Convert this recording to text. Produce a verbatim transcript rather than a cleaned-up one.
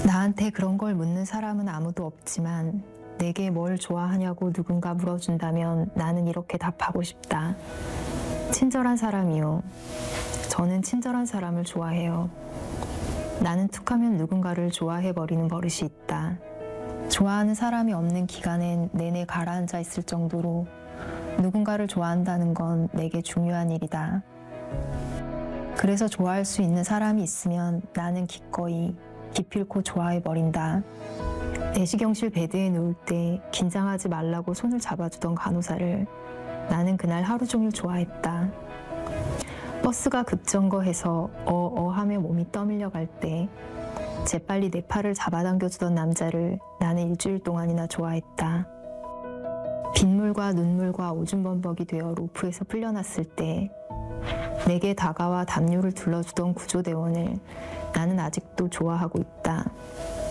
나한테 그런 걸 묻는 사람은 아무도 없지만 내게 뭘 좋아하냐고 누군가 물어준다면 나는 이렇게 답하고 싶다. 친절한 사람이요. 저는 친절한 사람을 좋아해요. 나는 툭하면 누군가를 좋아해버리는 버릇이 있다. 좋아하는 사람이 없는 기간엔 내내 가라앉아 있을 정도로 누군가를 좋아한다는 건 내게 중요한 일이다. 그래서 좋아할 수 있는 사람이 있으면 나는 기꺼이 기필코 좋아해버린다. 내시경실 베드에 누울 때 긴장하지 말라고 손을 잡아주던 간호사를 나는 그날 하루 종일 좋아했다. 버스가 급정거해서 어어하며 몸이 떠밀려 갈 때 재빨리 내 팔을 잡아당겨주던 남자를 나는 일주일 동안이나 좋아했다. 빗물과 눈물과 오줌 범벅이 되어 로프에서 풀려났을 때 내게 다가와 담요를 둘러주던 구조대원을 나는 아직도 좋아하고 있다.